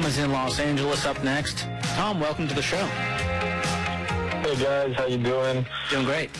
is in Los Angeles up next. Tom, welcome to the show. Hey guys, how you doing? Doing great.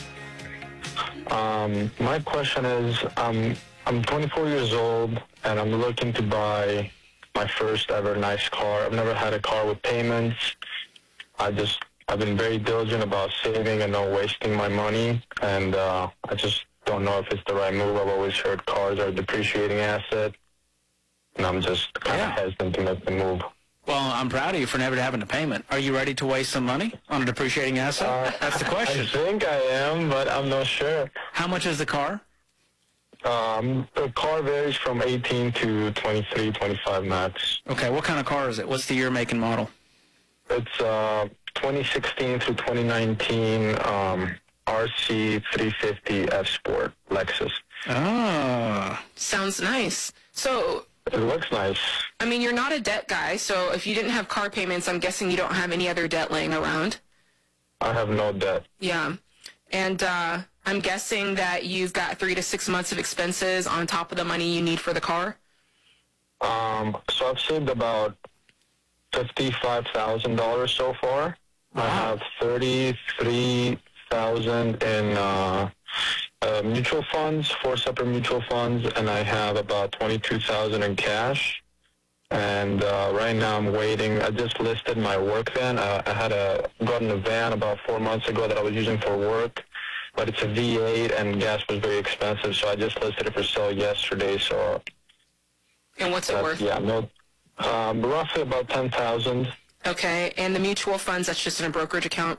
My question is, I'm 24 years old and I'm looking to buy my first ever nice car. I've never had a car with payments. I've been very diligent about saving and not wasting my money, and I just don't know if it's the right move. I've always heard cars are a depreciating asset, and I'm just kind of hesitant to make the move. Well, I'm proud of you for never having a payment. Are you ready to waste some money on a depreciating asset? That's the question. I think I am, but I'm not sure. How much is the car? The car varies from 18 to 23, 25 max. Okay, what kind of car is it? What's the year, make, and model? It's 2016 through 2019 RC 350 F Sport Lexus. Ah. Sounds nice. So, It looks nice. I mean, you're not a debt guy, so if you didn't have car payments, I'm guessing you don't have any other debt laying around. I have no debt. Yeah. And I'm guessing that you've got 3 to 6 months of expenses on top of the money you need for the car? So I've saved about $55,000 so far. Wow. I have $33,000 in mutual funds, 4 separate mutual funds, and I have about $22,000 in cash. And right now I'm waiting. I just listed my work van. I had gotten a van about 4 months ago that I was using for work, but it's a V8 and gas was very expensive, so I just listed it for sale yesterday. So. And what's it worth? Yeah, roughly about $10,000. Okay, and the mutual funds, that's just in a brokerage account?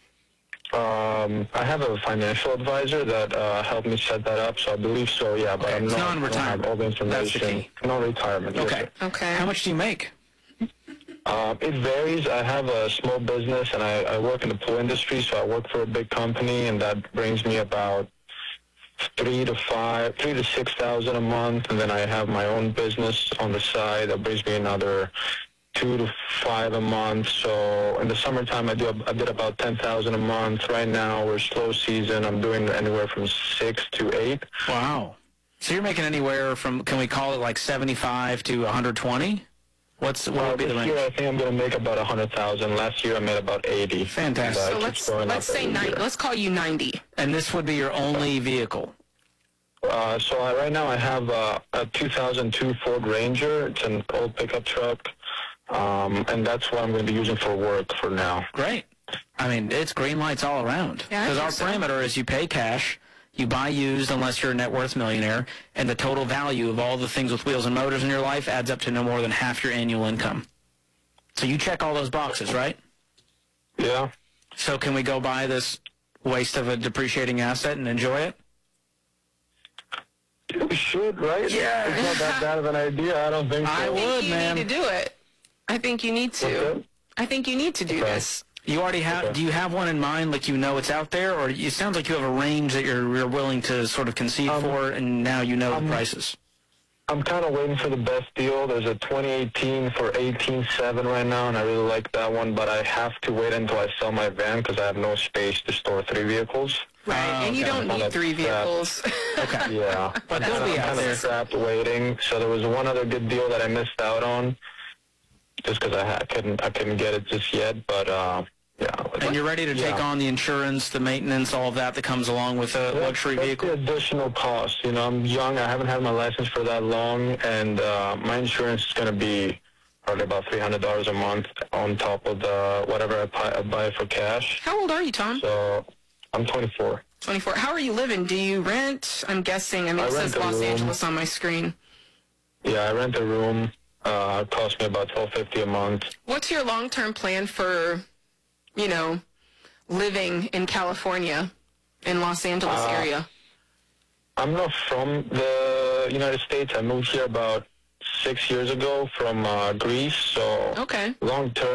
I have a financial advisor that helped me set that up, so I believe so, yeah. But Okay, I'm it's not, non-retirement. I don't have all the information. That's the key. No retirement. Yes, Okay. sir. Okay. How much do you make? It varies. I have a small business, and I work in the pool industry, so I work for a big company, and that brings me about $3,000 to $6,000 a month, and then I have my own business on the side that brings me another $2,000 to $5,000 a month. So in the summertime, I did about $10,000 a month. Right now, we're slow season. I'm doing anywhere from 6 to 8. Wow. So you're making anywhere from, can we call it like 75 to 120? What would be the This year, range? I think I'm going to make about 100,000. Last year, I made about 80. Fantastic. So let's say 90. Let's call you 90. And this would be your only vehicle? Right now, I have a 2002 Ford Ranger. It's an old pickup truck. And that's what I'm going to be using for work for now. Great. I mean, it's green lights all around. Yeah, I Because think our so. parameter is you pay cash, you buy used unless you're a net worth millionaire, and the total value of all the things with wheels and motors in your life adds up to no more than half your annual income. So you check all those boxes, right? Yeah. So can we go buy this waste of a depreciating asset and enjoy it? We should, right? Yeah. It's not that bad of an idea. I don't think so. I I would, think you man. need to do it. I think you need to. Okay. I think you need to do Okay. this. You already have, Okay. do you have one in mind, like you know it's out there, or it sounds like you have a range that you're willing to sort of concede for, and now you know the prices? I'm kind of waiting for the best deal. There's a 2018 for 18.7 right now, and I really like that one, but I have to wait until I sell my van because I have no space to store 3 vehicles. Right. And you okay. don't Well, need that's 3 vehicles. Okay. Yeah. But they'll be out I'm kind there. of trapped waiting. So there was one other good deal that I missed out on just because I couldn't get it just yet, but yeah. And you're ready to take on the insurance, the maintenance, all of that comes along with a luxury That's vehicle? the additional cost. You know, I'm young. I haven't had my license for that long, and my insurance is going to be probably about $300 a month on top of the whatever I buy for cash. How old are you, Tom? So I'm 24. 24. How are you living? Do you rent? I'm guessing. I mean, it I says rent a Los room. Angeles on my screen. Yeah, I rent a room. It costs me about $1,250 a month. What's your long-term plan for, you know, living in California, in Los Angeles area? I'm not from the United States. I moved here about 6 years ago from Greece. So Okay. long term.